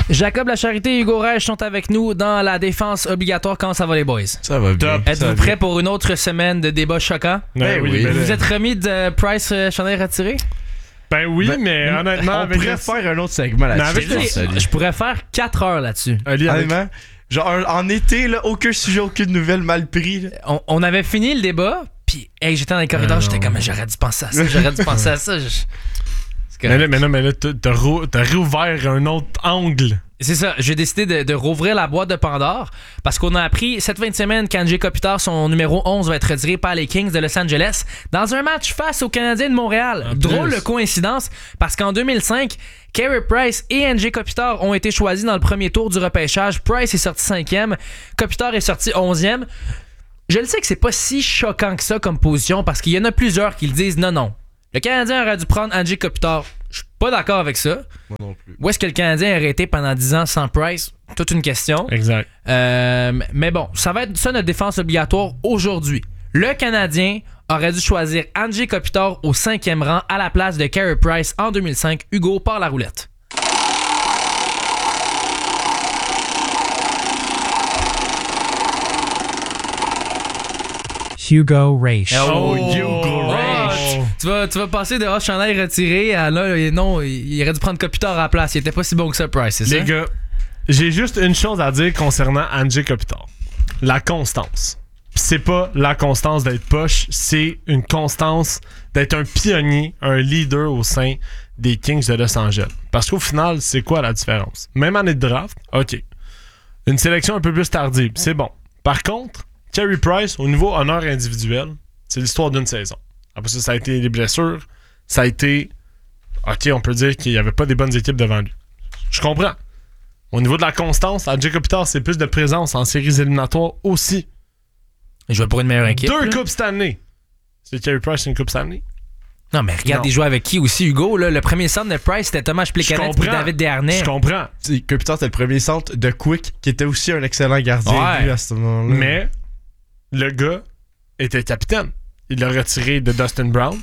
Jacob Lacharité et Hugo Reich sont avec nous dans la défense obligatoire. Comment ça va les boys? Ça va bien. Êtes-vous prêts pour une autre semaine de débats choquants? Ben oui. Vous êtes remis de Price chandail retiré? Ben oui, mais honnêtement... On pourrait faire un autre segment là-dessus. Je pourrais faire 4 heures là-dessus. Honnêtement, genre en été, là, aucun sujet, aucune nouvelle mal pris. Là. On avait fini le débat, puis j'étais dans les corridors, j'étais comme, j'aurais dû penser à ça, Mais là, t'as réouvert un autre angle. C'est ça, j'ai décidé de rouvrir la boîte de Pandore parce qu'on a appris cette fin de semaine qu'Anze Kopitar, son numéro 11, va être retiré par les Kings de Los Angeles dans un match face aux Canadiens de Montréal. Drôle de coïncidence parce qu'en 2005, Carey Price et Anze Kopitar ont été choisis dans le premier tour du repêchage. Price est sorti 5e, Kopitar est sorti 11e. Je le sais que c'est pas si choquant que ça comme position parce qu'il y en a plusieurs qui le disent non. Le Canadien aurait dû prendre Anze Kopitar. Je suis pas d'accord avec ça. Moi non plus. Où est-ce que le Canadien aurait été pendant 10 ans sans Price? Toute une question. Exact. Mais bon, ça va être ça notre défense obligatoire aujourd'hui. Le Canadien aurait dû choisir Anze Kopitar au 5e rang à la place de Carey Price en 2005. Hugo, part la roulette. Hugo Reich. Hugo Reich. Tu vas passer de chandail retiré à là, non, il aurait dû prendre Kopitar à la place. Il était pas si bon que ça, Price, c'est ça? Les gars, j'ai juste une chose à dire concernant Anze Kopitar. La constance. Pis c'est pas la constance d'être poche, c'est une constance d'être un pionnier, un leader au sein des Kings de Los Angeles. Parce qu'au final, c'est quoi la différence? Même année de draft, ok. Une sélection un peu plus tardive, c'est bon. Par contre, Carey Price, au niveau honneur individuel, c'est l'histoire d'une saison. Après ça a été les blessures. Ça a été... OK, on peut dire qu'il n'y avait pas des bonnes équipes devant lui. Je comprends. Au niveau de la constance, Anze Kopitar, c'est plus de présence en séries éliminatoires aussi. Il jouait pour une meilleure équipe. 2 Coupes Stanley. C'est Carey Price, une Coupe Stanley? Non, mais regarde, il jouait avec qui aussi, Hugo? Là, le premier centre de Price, c'était Tomas Plekanec et David Desharnais. Je comprends. Kopitar, c'était le premier centre de Quick, qui était aussi un excellent gardien à ce moment-là. Mais le gars était capitaine. Il l'a retiré de Dustin Brown.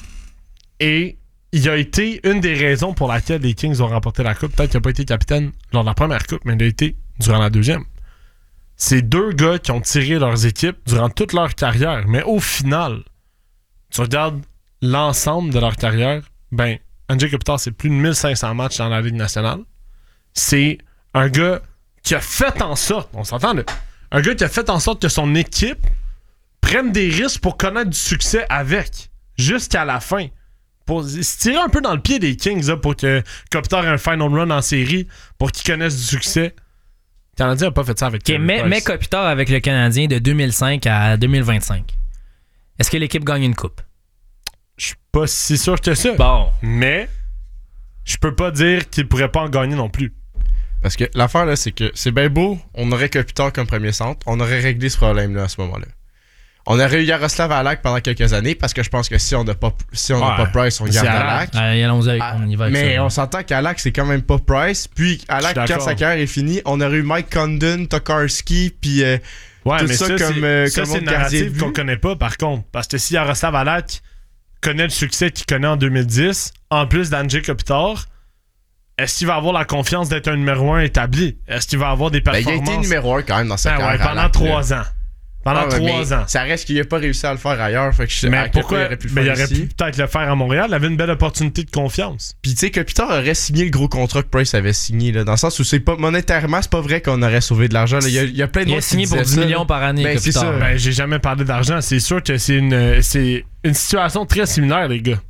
Et il a été une des raisons pour laquelle les Kings ont remporté la Coupe. Peut-être qu'il n'a pas été capitaine lors de la première Coupe, mais il a été durant la deuxième. C'est 2 gars qui ont tiré leurs équipes durant toute leur carrière. Mais au final, tu regardes l'ensemble de leur carrière, ben, Anze Kopitar, c'est plus de 1500 matchs dans la Ligue nationale. C'est un gars qui a fait en sorte, on s'entend là, un gars qui a fait en sorte que son équipe prenne des risques pour connaître du succès avec, jusqu'à la fin. Pour se tirer un peu dans le pied des Kings là, pour que Kopitar ait un final run en série, pour qu'ils connaissent du succès. Le Canadien n'a pas fait ça avec mais Kopitar avec le Canadien de 2005 à 2025. Est-ce que l'équipe gagne une coupe? Je suis pas si sûr que ça. Bon. Mais je peux pas dire qu'il pourrait pas en gagner non plus. Parce que l'affaire, là, c'est que c'est bien beau, on aurait Kopitar comme premier centre, on aurait réglé ce problème-là à ce moment-là. On aurait eu Yaroslav Halak pendant quelques années, parce que je pense que si on n'a pas Price, on garde Halak. Allons-y, on y va avec mais ça. on s'entend qu'Halak, c'est quand même pas Price. Puis Halak, quand sa carrière est finie, on aurait eu Mike Condon, Tokarski, puis tout mais ça comme c'est une narrative qu'on connaît pas, par contre. Parce que si Yaroslav Halak connaît le succès qu'il connaît en 2010, en plus d'Anze Kopitar, est-ce qu'il va avoir la confiance d'être un numéro 1 établi? Est-ce qu'il va avoir des performances? Il a été numéro 1 quand même dans sa carrière. Pendant 3 ans. Pendant 3 ans. Ça reste qu'il n'a pas réussi à le faire ailleurs. Fait que je mais pourquoi il aurait pu le faire faire il aurait pu peut-être le faire à Montréal. Il avait une belle opportunité de confiance. Puis tu sais, Kopitar aurait signé le gros contrat que Price avait signé. Là, dans le sens où c'est pas monétairement, c'est pas vrai qu'on aurait sauvé de l'argent. Là. Il y a plein de Il a signé pour 10 millions par année, ben, Kopitar. c'est ça. Ben, j'ai jamais parlé d'argent. C'est sûr que c'est une situation très similaire, les gars.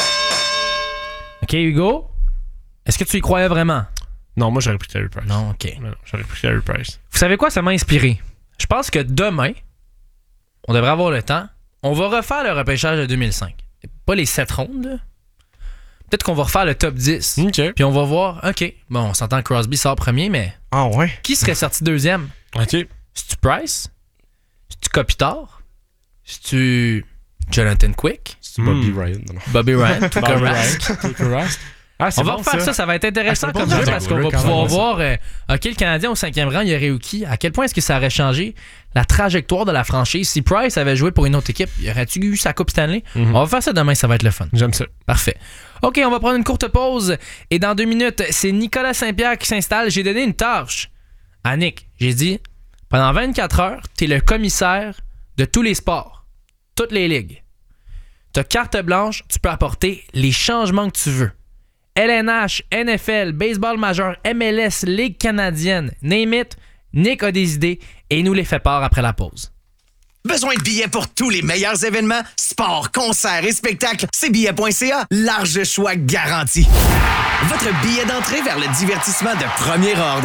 OK, Hugo? Est-ce que tu y croyais vraiment? Non, moi, j'aurais pris Carey Price. Non, OK. Non, j'aurais pris Carey Price. Vous savez quoi? Ça m'a inspiré. Je pense que demain, on devrait avoir le temps. On va refaire le repêchage de 2005. Pas les 7 rondes, là. Peut-être qu'on va refaire le top 10. OK. Puis on va voir, OK, bon, on s'entend que Crosby sort premier, mais Ah ouais? qui serait sorti deuxième? OK. C'est-tu Price? C'est-tu Kopitar? C'est-tu Jonathan Quick? C'est Bobby Ryan. Non. Bobby Ryan? Tuukka Rask? On va refaire ça va être intéressant comme jeu parce qu'on va pouvoir voir OK, le Canadien au 5e rang, il y aurait eu qui? À quel point est-ce que ça aurait changé la trajectoire de la franchise? Si Price avait joué pour une autre équipe, y aurait-tu eu sa Coupe Stanley? On va faire ça demain, ça va être le fun. J'aime ça. Parfait. OK, on va prendre une courte pause et dans 2 minutes, c'est Nicolas Saint-Pierre qui s'installe. J'ai donné une tâche à Nick. J'ai dit, pendant 24 heures, t'es le commissaire de tous les sports, toutes les ligues. T'as carte blanche, tu peux apporter les changements que tu veux. LNH, NFL, baseball majeur, MLS, Ligue canadienne, name it, Nick a des idées et il nous les fait part après la pause. Besoin de billets pour tous les meilleurs événements? Sports, concerts et spectacles, c'est billets.ca. Large choix garanti. Votre billet d'entrée vers le divertissement de premier ordre.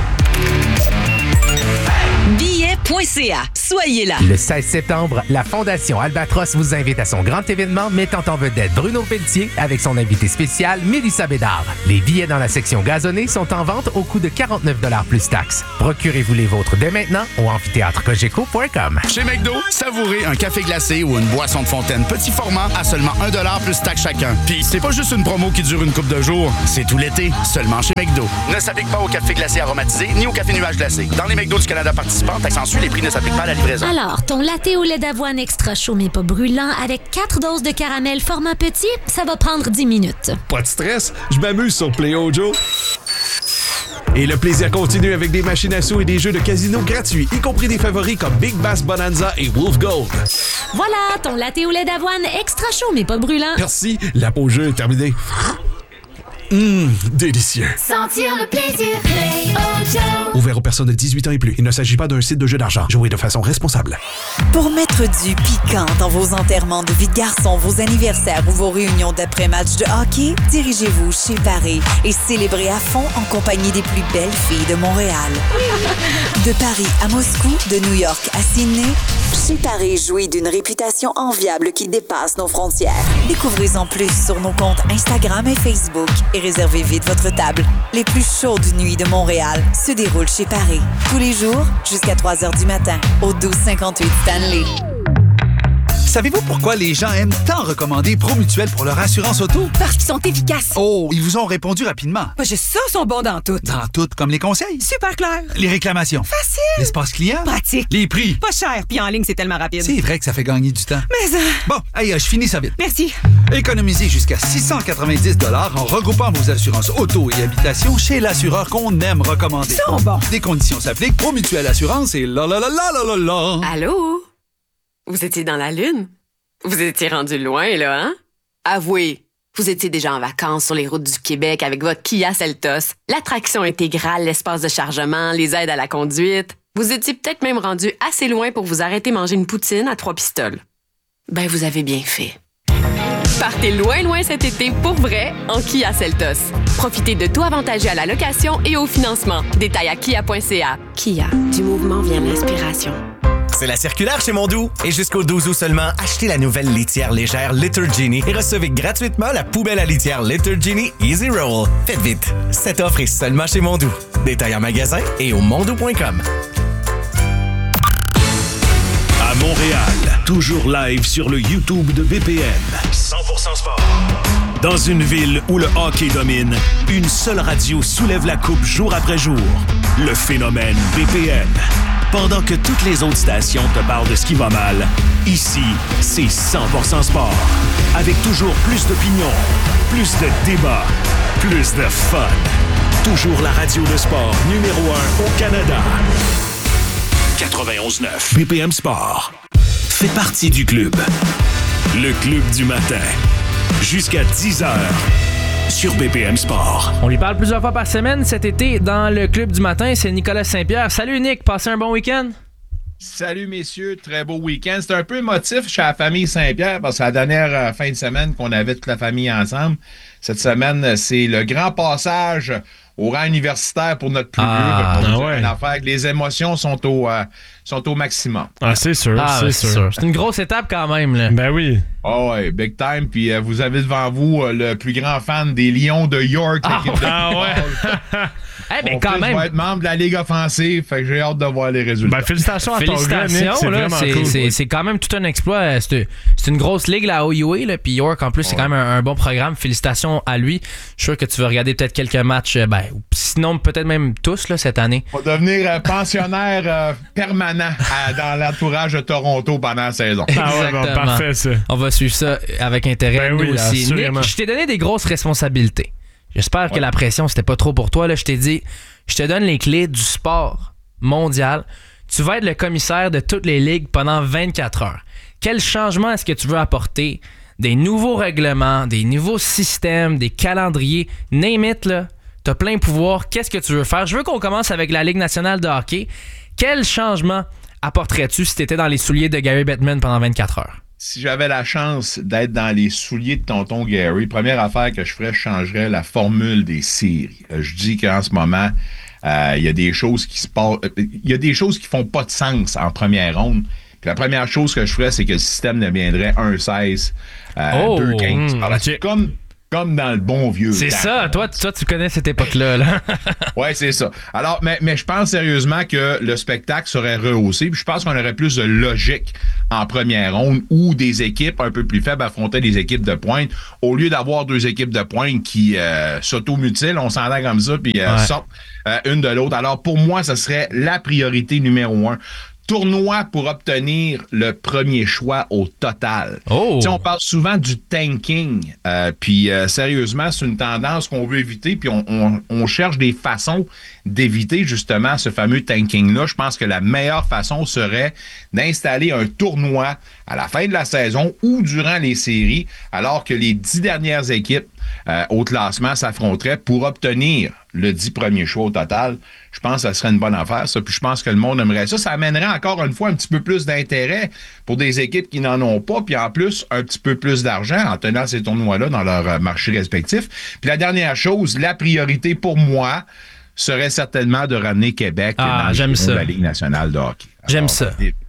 Billets.ca. Soyez là. Le 16 septembre, la Fondation Albatros vous invite à son grand événement mettant en vedette Bruno Pelletier avec son invité spécial Mélissa Bédard. Les billets dans la section gazonnée sont en vente au coût de 49$ plus taxes. Procurez-vous les vôtres dès maintenant au amphithéâtrecogeco.com. Chez McDo, savourez un café glacé ou une boisson de fontaine petit format à seulement 1$ plus taxes chacun. Puis c'est pas juste une promo qui dure une couple de jours, c'est tout l'été, seulement chez McDo. Ne s'applique pas au café glacé aromatisé ni au café nuage glacé. Dans les McDo du Canada participants, taxes en les prix ne s'appliquent pas à la livraison. Alors, ton latte au lait d'avoine extra chaud mais pas brûlant avec 4 doses de caramel format petit, ça va prendre 10 minutes. Pas de stress, je m'amuse sur Play Ojo. Et le plaisir continue avec des machines à sous et des jeux de casino gratuits, y compris des favoris comme Big Bass Bonanza et Wolf Gold. Voilà, ton latte au lait d'avoine extra chaud mais pas brûlant. Merci, la pause jeu est terminée. Délicieux. Sentir le plaisir, Play Ojo. Ouvert aux personnes de 18 ans et plus. Il ne s'agit pas d'un site de jeu d'argent. Jouez de façon responsable. Pour mettre du piquant dans vos enterrements de vie de garçon, vos anniversaires ou vos réunions d'après-match de hockey, dirigez-vous chez Paris et célébrez à fond en compagnie des plus belles filles de Montréal. De Paris à Moscou, de New York à Sydney, chez Paris jouit d'une réputation enviable qui dépasse nos frontières. Découvrez-en plus sur nos comptes Instagram et Facebook et réservez vite votre table. Les plus chaudes nuits de Montréal se déroulent chez Paris. Tous les jours, jusqu'à 3h du matin, au 1258 Stanley. Savez-vous pourquoi les gens aiment tant recommander Promutuel pour leur assurance auto? Parce qu'ils sont efficaces. Oh, ils vous ont répondu rapidement. Pas juste ça, sont bons dans tout. Dans tout, comme les conseils. Super clair. Les réclamations. Facile. L'espace client. Pratique. Les prix. Pas cher, puis en ligne, c'est tellement rapide. C'est vrai que ça fait gagner du temps. Mais Bon, hey, je finis ça vite. Merci. Économisez jusqu'à 690$ en regroupant vos assurances auto et habitation chez l'assureur qu'on aime recommander. Ils sont bons. Des conditions s'appliquent. Promutuel Assurance et la la la la la la la. Allô? Vous étiez dans la Lune? Vous étiez rendu loin, là, hein? Avouez, vous étiez déjà en vacances sur les routes du Québec avec votre Kia Seltos, l'attraction intégrale, l'espace de chargement, les aides à la conduite. Vous étiez peut-être même rendu assez loin pour vous arrêter manger une poutine à 3 pistoles. Ben, vous avez bien fait. Partez loin cet été pour vrai en Kia Seltos. Profitez de tout avantageux à la location et au financement. Détails à kia.ca. Kia, du mouvement vient l'inspiration. C'est la circulaire chez Mondou. Et jusqu'au 12 août seulement, achetez la nouvelle litière légère Litter Genie et recevez gratuitement la poubelle à litière Litter Genie Easy Roll. Faites vite, cette offre est seulement chez Mondou. Détails en magasin et au mondou.com. À Montréal, toujours live sur le YouTube de BPM. 100% sport. Dans une ville où le hockey domine, une seule radio soulève la coupe jour après jour. Le phénomène BPM. Pendant que toutes les autres stations te parlent de ce qui va mal, ici, c'est 100% sport. Avec toujours plus d'opinions, plus de débats, plus de fun. Toujours la radio de sport numéro 1 au Canada. 91.9 BPM Sport. Fait partie du club. Le club du matin. Jusqu'à 10h. Sur BPM Sport. On lui parle plusieurs fois par semaine cet été dans le club du matin. C'est Nicolas Saint-Pierre. Salut Nick, passez un bon week-end? Salut messieurs, très beau week-end. C'est un peu émotif chez la famille Saint-Pierre parce que c'est la dernière fin de semaine qu'on avait toute la famille ensemble. Cette semaine, c'est le grand passage au rang universitaire pour notre plus vieux. Ouais. Une affaire que les émotions sont au maximum. Ah, c'est sûr, c'est sûr. C'est une grosse étape quand même. Là. Ben oui. Oh ouais, big time. Puis vous avez devant vous le plus grand fan des Lions de York. Ben quand même. Je vais être membre de la Ligue offensive, fait que j'ai hâte de voir les résultats. Félicitations à ton gars, Nick, c'est vraiment cool. C'est quand même tout un exploit. C'est une grosse ligue, la OUA, là, puis York, en plus, c'est quand même un bon programme. Félicitations à lui. Je suis sûr que tu vas regarder peut-être quelques matchs, sinon peut-être même tous là, cette année. On va devenir pensionnaire permanent dans l'entourage de Toronto pendant la saison. Exactement. Parfait, ça. On va suivre ça avec intérêt, nous aussi. Assurément. Nick, je t'ai donné des grosses responsabilités. J'espère que la pression, c'était pas trop pour toi. Là. Je t'ai dit, je te donne les clés du sport mondial. Tu vas être le commissaire de toutes les ligues pendant 24 heures. Quel changement est-ce que tu veux apporter? Des nouveaux règlements, des nouveaux systèmes, des calendriers, name it, là. T'as plein de pouvoirs. Qu'est-ce que tu veux faire? Je veux qu'on commence avec la Ligue nationale de hockey. Quel changement apporterais-tu si t'étais dans les souliers de Gary Bettman pendant 24 heures? Si j'avais la chance d'être dans les souliers de tonton Gary, première affaire que je ferais, je changerais la formule des séries. Je dis qu'en ce moment, il y a des choses qui se passent, il y a des choses qui font pas de sens en première ronde. Puis la première chose que je ferais, c'est que le système deviendrait 1-16, 2-15. Comme dans le bon vieux. C'est ça. Toi, tu connais cette époque-là. Là. Ouais, c'est ça. Alors, mais je pense sérieusement que le spectacle serait rehaussé. Puis je pense qu'on aurait plus de logique en première ronde où des équipes un peu plus faibles affrontaient des équipes de pointe. Au lieu d'avoir deux équipes de pointe qui s'automutilent, on s'entend comme ça, puis sortent une de l'autre. Alors, pour moi, ce serait la priorité numéro 1. Tournoi pour obtenir le premier choix au total. T'sais, on parle souvent du tanking, puis sérieusement, c'est une tendance qu'on veut éviter, puis on cherche des façons d'éviter justement ce fameux tanking-là. Je pense que la meilleure façon serait d'installer un tournoi à la fin de la saison ou durant les séries, alors que les 10 dernières équipes au classement s'affronteraient pour obtenir le 10 premiers choix au total. Je pense que ça serait une bonne affaire, ça. Puis je pense que le monde aimerait ça. Ça amènerait encore une fois un petit peu plus d'intérêt pour des équipes qui n'en ont pas. Puis en plus, un petit peu plus d'argent en tenant ces tournois-là dans leur marché respectif. Puis la dernière chose, la priorité pour moi serait certainement de ramener Québec dans la Ligue nationale de hockey. J'aime ça.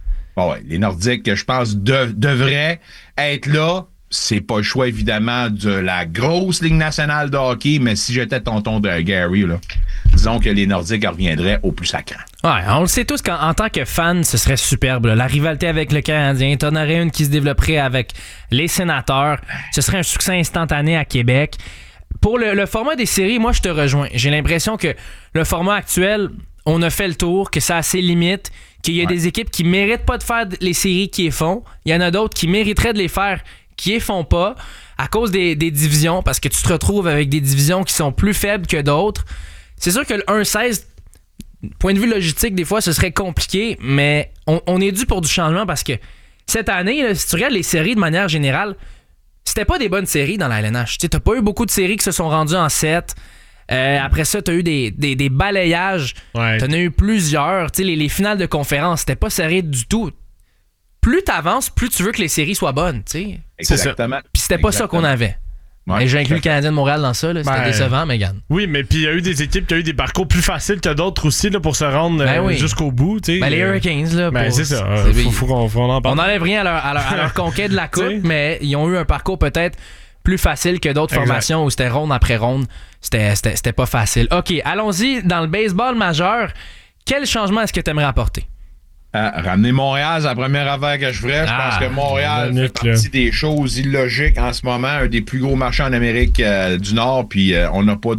Les Nordiques, je pense, devraient être là. C'est pas le choix, évidemment, de la grosse Ligue nationale de hockey, mais si j'étais tonton de Gary, là, disons que les Nordiques reviendraient au plus sacrant. Ouais, on le sait tous qu'en tant que fan, ce serait superbe. Là. La rivalité avec le Canadien, t'en aurais une qui se développerait avec les Sénateurs. Ce serait un succès instantané à Québec. Pour le format des séries, moi, je te rejoins. J'ai l'impression que le format actuel, on a fait le tour, que ça a ses limites, qu'il y a des équipes qui méritent pas de faire les séries qui les font. Il y en a d'autres qui mériteraient de les faire qui les font pas à cause des divisions, parce que tu te retrouves avec des divisions qui sont plus faibles que d'autres. C'est sûr que le 1-16, point de vue logistique, des fois, ce serait compliqué, mais on est dû pour du changement parce que cette année, là, si tu regardes les séries de manière générale, c'était pas des bonnes séries dans la LNH. T'as pas eu beaucoup de séries qui se sont rendues en 7. Après ça, t'as eu des balayages. Ouais. T'en as eu plusieurs. Les finales de conférence, c'était pas serré du tout. Plus t'avances, plus tu veux que les séries soient bonnes, tu sais. Exactement. Puis c'était pas ça qu'on avait. Ouais, et j'ai inclus le Canadien de Montréal dans ça, là. C'était décevant, Megan. Oui, mais puis il y a eu des équipes qui ont eu des parcours plus faciles que d'autres aussi là, pour se rendre jusqu'au bout. Les Hurricanes, là. C'est ça. Faut qu'on en parle. On n'enlève rien à leur conquête de la Coupe, mais ils ont eu un parcours peut-être plus facile que d'autres formations où c'était ronde après ronde. C'était pas facile. OK, allons-y dans le baseball majeur. Quel changement est-ce que tu aimerais apporter? Ramener Montréal, c'est la première affaire que je ferais. Je pense que Montréal fait partie des choses illogiques en ce moment. Un des plus gros marchés en Amérique du Nord, puis on n'a pas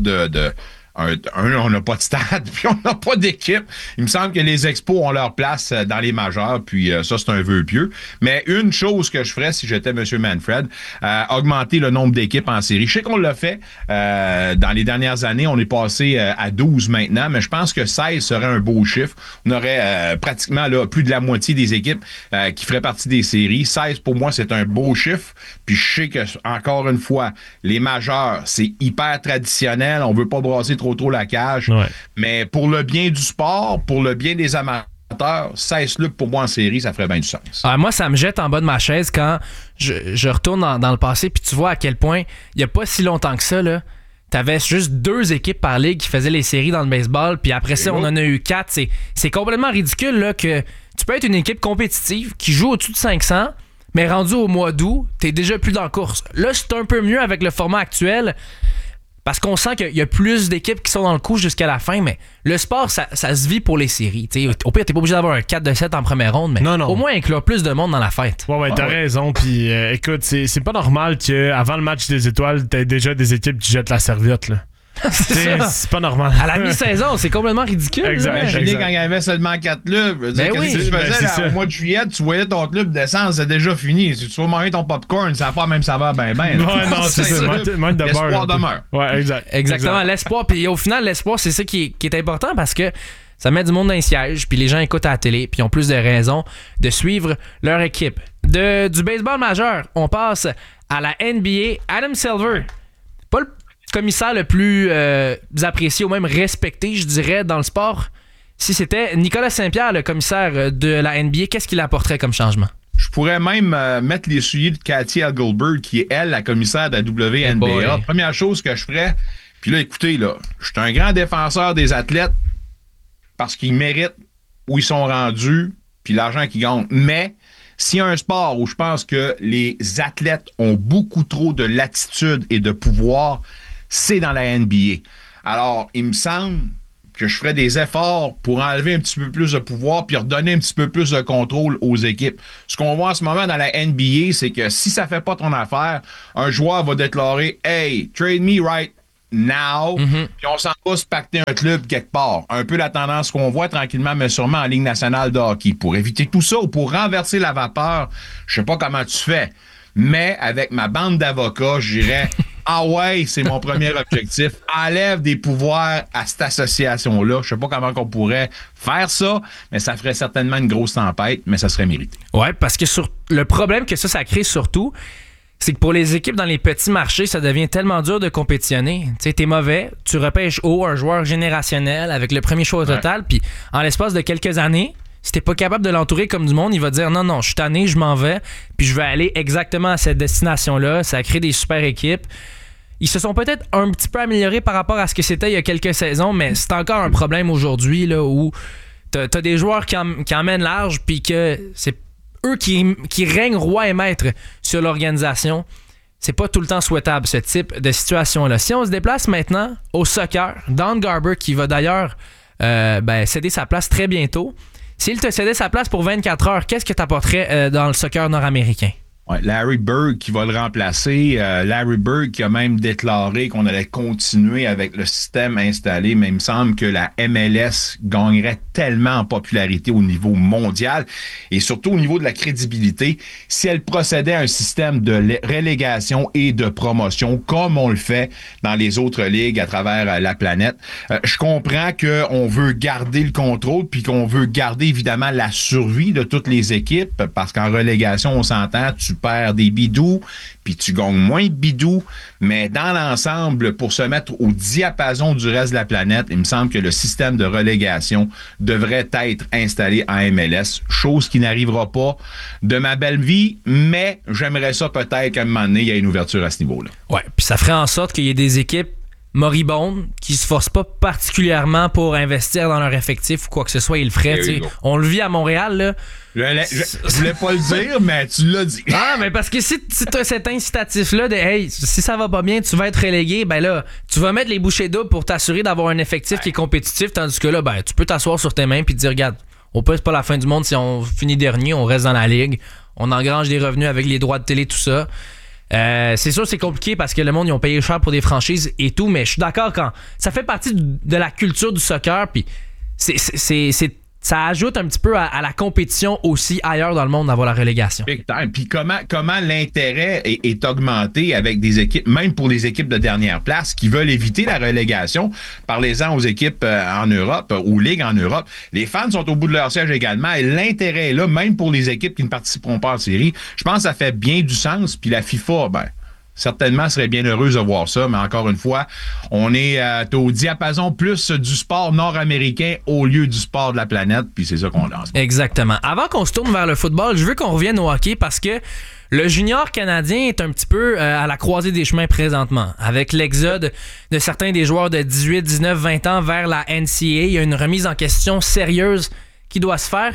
on n'a pas de stade, puis on n'a pas d'équipe. Il me semble que les expos ont leur place dans les majeurs, puis ça, c'est un vœu pieux. Mais une chose que je ferais si j'étais M. Manfred, augmenter le nombre d'équipes en série. Je sais qu'on l'a fait dans les dernières années. On est passé à 12 maintenant, mais je pense que 16 serait un beau chiffre. On aurait pratiquement là, plus de la moitié des équipes qui feraient partie des séries. 16, pour moi, c'est un beau chiffre. Puis je sais que, encore une fois, les majeurs, c'est hyper traditionnel. On veut pas brasser trop la cage. Ouais. Mais pour le bien du sport, pour le bien des amateurs, 16 looks pour moi en série, ça ferait bien du sens. Moi, ça me jette en bas de ma chaise quand je retourne dans le passé, puis tu vois à quel point, il n'y a pas si longtemps que ça, là, t'avais juste 2 équipes par ligue qui faisaient les séries dans le baseball, puis après ça, on en a eu 4. C'est complètement ridicule là, que tu peux être une équipe compétitive qui joue au-dessus de 500, mais rendu au mois d'août, t'es déjà plus dans la course. Là, c'est un peu mieux avec le format actuel, parce qu'on sent qu'il y a plus d'équipes qui sont dans le coup jusqu'à la fin, mais le sport, ça se vit pour les séries. T'sais, au pire, t'es pas obligé d'avoir un 4-7 en première ronde, mais au moins inclure plus de monde dans la fête. Ouais, t'as raison. Puis écoute, c'est pas normal qu'avant le match des étoiles, t'aies déjà des équipes qui jettent la serviette, là. C'est pas normal. À la mi-saison, c'est complètement ridicule. Imaginez quand il y avait seulement 4 clubs. Qu'est-ce que tu faisais au mois de juillet, tu voyais ton club descendre, c'est déjà fini. Si tu vas manger ton popcorn, ça n'a pas même saveur ben. Ouais, non, c'est ça. Manque de beurre. L'espoir demeure. Ouais, Exactement, l'espoir. Puis au final, l'espoir, c'est ça qui est important parce que ça met du monde dans les sièges, puis les gens écoutent à la télé, puis ils ont plus de raisons de suivre leur équipe. Du baseball majeur, on passe à la NBA. Adam Silver, pas le commissaire le plus apprécié ou même respecté, je dirais, dans le sport. Si c'était Nicolas Saint-Pierre, le commissaire de la NBA, qu'est-ce qu'il apporterait comme changement? Je pourrais même mettre les souliers de Cathy L. Goldberg, qui est, elle, la commissaire de la WNBA. Première chose que je ferais, puis là, écoutez, là, je suis un grand défenseur des athlètes parce qu'ils méritent où ils sont rendus, puis l'argent qu'ils gagnent. Mais s'il y a un sport où je pense que les athlètes ont beaucoup trop de latitude et de pouvoir, c'est dans la NBA. Alors, il me semble que je ferais des efforts pour enlever un petit peu plus de pouvoir puis redonner un petit peu plus de contrôle aux équipes. Ce qu'on voit en ce moment dans la NBA, c'est que si ça fait pas ton affaire, un joueur va déclarer « Hey, trade me right now », puis on s'en va se pacter un club quelque part. Un peu la tendance qu'on voit tranquillement, mais sûrement en Ligue nationale de hockey. Pour éviter tout ça ou pour renverser la vapeur, je sais pas comment tu fais, mais avec ma bande d'avocats, je dirais... Ah ouais, c'est mon premier objectif. Enlève des pouvoirs à cette association-là. Je sais pas comment on pourrait faire ça, mais ça ferait certainement une grosse tempête, mais ça serait mérité. Ouais, parce que le problème que ça crée surtout, c'est que pour les équipes dans les petits marchés, ça devient tellement dur de compétitionner. Tu sais, t'es mauvais, tu repêches haut un joueur générationnel avec le premier choix au total, puis en l'espace de quelques années, si t'es pas capable de l'entourer comme du monde, il va dire non, je suis tanné, je m'en vais, puis je vais aller exactement à cette destination-là. Ça crée des super équipes. Ils se sont peut-être un petit peu améliorés par rapport à ce que c'était il y a quelques saisons, mais c'est encore un problème aujourd'hui là, où t'as des joueurs qui emmènent large, puis que c'est eux qui règnent roi et maître sur l'organisation. C'est pas tout le temps souhaitable, ce type de situation-là. Si on se déplace maintenant au soccer, Don Garber, qui va d'ailleurs céder sa place très bientôt, s'il te cédait sa place pour 24 heures, qu'est-ce que t'apporterais dans le soccer nord-américain? Ouais, Larry Bird qui va le remplacer. Larry Bird qui a même déclaré qu'on allait continuer avec le système installé, mais il me semble que la MLS gagnerait tellement en popularité au niveau mondial et surtout au niveau de la crédibilité si elle procédait à un système de relégation et de promotion comme on le fait dans les autres ligues à travers la planète. Je comprends qu'on veut garder le contrôle puis qu'on veut garder évidemment la survie de toutes les équipes parce qu'en relégation, on s'entend, tu perds des bidous, puis tu gagnes moins de bidous, mais dans l'ensemble, pour se mettre au diapason du reste de la planète, il me semble que le système de relégation devrait être installé en MLS, chose qui n'arrivera pas de ma belle vie, mais j'aimerais ça peut-être qu'à un moment donné, il y ait une ouverture à ce niveau-là. Ouais, puis ça ferait en sorte qu'il y ait des équipes moribondes qui se forcent pas particulièrement pour investir dans leur effectif ou quoi que ce soit, ils le feraient. On le vit à Montréal, là. Je voulais pas le dire, mais tu l'as dit. Ah, mais parce que si tu as cet incitatif-là de hey, si ça va pas bien, tu vas être relégué, ben là, tu vas mettre les bouchées doubles pour t'assurer d'avoir un effectif qui est compétitif, tandis que là, ben, tu peux t'asseoir sur tes mains puis te dire, regarde, au pire, c'est pas la fin du monde si on finit dernier, on reste dans la ligue, on engrange des revenus avec les droits de télé, tout ça. C'est sûr, c'est compliqué parce que le monde, ils ont payé cher pour des franchises et tout, mais je suis d'accord quand ça fait partie de la culture du soccer, puis ça ajoute un petit peu à la compétition aussi ailleurs dans le monde d'avoir la relégation. Puis comment l'intérêt est augmenté avec des équipes, même pour les équipes de dernière place qui veulent éviter la relégation. Parlez-en aux équipes en Europe, aux ligues en Europe. Les fans sont au bout de leur siège également et l'intérêt est là, même pour les équipes qui ne participeront pas en série. Je pense que ça fait bien du sens. Puis la FIFA, certainement serait bien heureuse de voir ça, mais encore une fois, on est au diapason plus du sport nord-américain au lieu du sport de la planète, puis c'est ça qu'on lance. Exactement. Avant qu'on se tourne vers le football, je veux qu'on revienne au hockey parce que le junior canadien est un petit peu à la croisée des chemins présentement. Avec l'exode de certains des joueurs de 18, 19, 20 ans vers la NCAA, il y a une remise en question sérieuse qui doit se faire. Je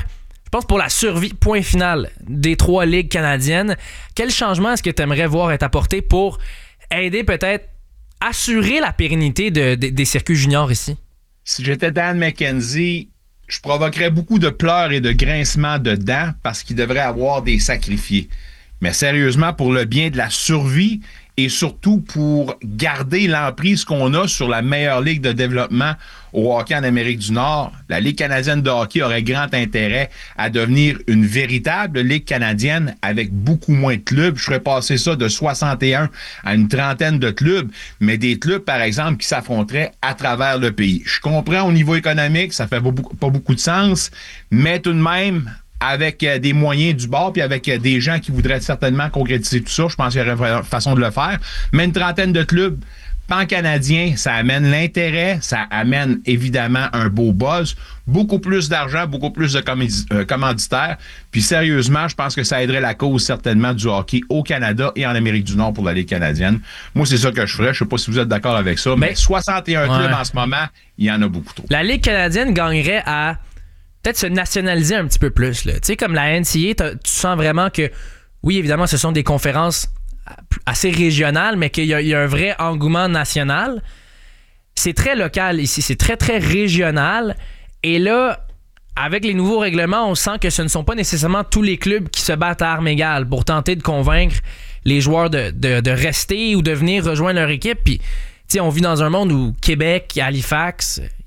pense pour la survie, point final, des 3 ligues canadiennes, quel changement est-ce que tu aimerais voir être apporté pour aider peut-être assurer la pérennité des circuits juniors ici? Si j'étais Dan McKenzie, je provoquerais beaucoup de pleurs et de grincements de dents parce qu'il devrait avoir des sacrifiés. Mais sérieusement, pour le bien de la survie et surtout pour garder l'emprise qu'on a sur la meilleure ligue de développement au hockey en Amérique du Nord, la Ligue canadienne de hockey aurait grand intérêt à devenir une véritable Ligue canadienne avec beaucoup moins de clubs. Je ferais passer ça de 61 à une trentaine de clubs, mais des clubs, par exemple, qui s'affronteraient à travers le pays. Je comprends au niveau économique, ça fait pas beaucoup de sens, mais tout de même, avec des moyens du bord, puis avec des gens qui voudraient certainement concrétiser tout ça, je pense qu'il y aurait une façon de le faire. Mais une trentaine de clubs pan-canadiens, ça amène l'intérêt, ça amène évidemment un beau buzz, beaucoup plus d'argent, beaucoup plus de commanditaires. Puis sérieusement, je pense que ça aiderait la cause certainement du hockey au Canada et en Amérique du Nord pour la Ligue canadienne. Moi, c'est ça que je ferais. Je sais pas si vous êtes d'accord avec ça, mais 61 clubs en ce moment, il y en a beaucoup trop. La Ligue canadienne gagnerait à peut-être se nationaliser un petit peu plus. Tu sais, comme la NCAA, tu sens vraiment que, oui, évidemment, ce sont des conférences assez régionales, mais qu'il y a un vrai engouement national. C'est très local ici, c'est très, très régional. Et là, avec les nouveaux règlements, on sent que ce ne sont pas nécessairement tous les clubs qui se battent à armes égales pour tenter de convaincre les joueurs de rester ou de venir rejoindre leur équipe. Puis, tu sais, on vit dans un monde où Québec, Halifax,